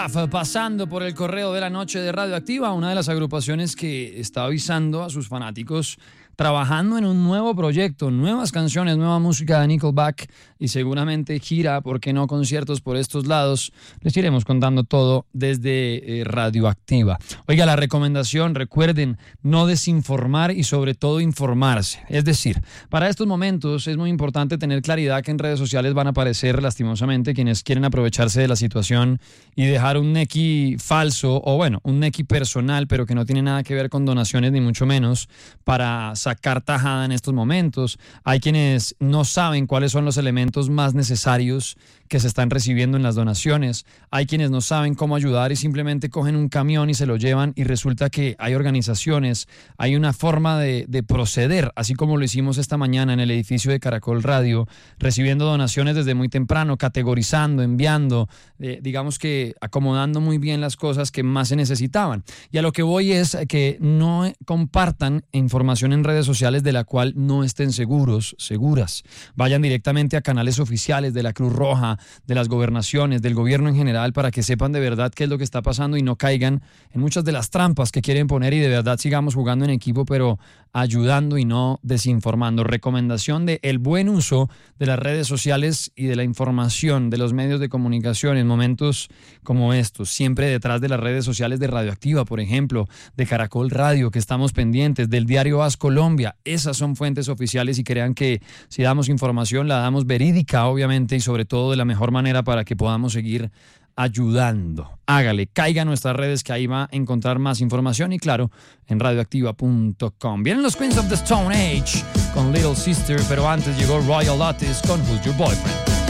Pasando por el correo de la noche de Radioactiva, una de las agrupaciones que está avisando a sus fanáticos trabajando en un nuevo proyecto, nuevas canciones, nueva música de Nickelback y seguramente gira, ¿por qué no?, conciertos por estos lados. Les iremos contando todo desde Radioactiva. Oiga, la recomendación, recuerden, no desinformar y sobre todo informarse. Es decir, para estos momentos es muy importante tener claridad que en redes sociales van a aparecer lastimosamente quienes quieren aprovecharse de la situación y dejar un neki falso o bueno, un neki personal, pero que no tiene nada que ver con donaciones ni mucho menos, para sacar tajada en estos momentos. Hay quienes no saben cuáles son los elementos más necesarios que se están recibiendo en las donaciones. Hay quienes no saben cómo ayudar y simplemente cogen un camión y se lo llevan, y resulta que hay organizaciones, hay una forma de proceder, así como lo hicimos esta mañana en el edificio de Caracol Radio, recibiendo donaciones desde muy temprano, categorizando, enviando, digamos que acomodando muy bien las cosas que más se necesitaban. Y a lo que voy es que no compartan información en redes sociales de la cual no estén seguras. Vayan directamente a canales oficiales de la Cruz Roja, de las gobernaciones, del gobierno en general, para que sepan de verdad qué es lo que está pasando y no caigan en muchas de las trampas que quieren poner, y de verdad sigamos jugando en equipo, pero ayudando y no desinformando. Recomendación de el buen uso de las redes sociales y de la información de los medios de comunicación en momentos como estos, siempre detrás de las redes sociales de Radioactiva, por ejemplo, de Caracol Radio, que estamos pendientes, del diario AS Colombia. Esas son fuentes oficiales y crean que si damos información la damos verídica, obviamente, y sobre todo de la mejor manera para que podamos seguir ayudando. Hágale, caiga a nuestras redes, que ahí va a encontrar más información, y claro, en radioactiva.com. Vienen los Queens of the Stone Age con Little Sister, pero antes llegó Royal Otis con Who's Your Boyfriend.